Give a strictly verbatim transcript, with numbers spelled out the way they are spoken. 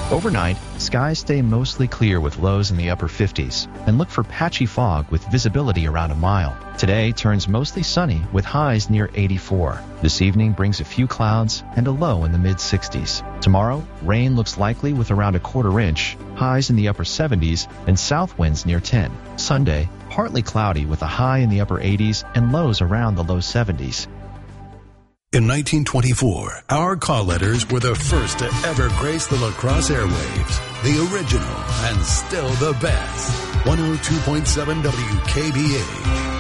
Overnight, skies stay mostly clear with lows in the upper fifties, and look for patchy fog with visibility around a mile. Today turns mostly sunny with highs near eighty-four. This evening brings a few clouds and a low in the mid sixties. Tomorrow, rain looks likely with around a quarter inch, highs in the upper seventies, and south winds near ten. Sunday, partly cloudy with a high in the upper eighties and lows around the low seventies. In nineteen twenty-four, our call letters were the first to ever grace the La Crosse airwaves. The original and still the best. one oh two point seven W K B A.